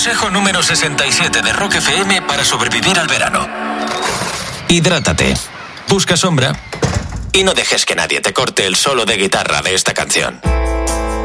Consejo número 67 de Rock FM para sobrevivir al verano. Hidrátate, busca sombra y no dejes que nadie te corte el solo de guitarra de esta canción.